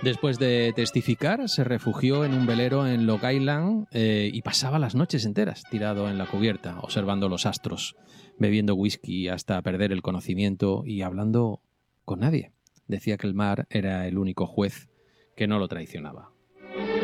Después de testificar, se refugió en un velero en Long Island y pasaba las noches enteras tirado en la cubierta, observando los astros, bebiendo whisky hasta perder el conocimiento y hablando con nadie. Decía que el mar era el único juez que no lo traicionaba.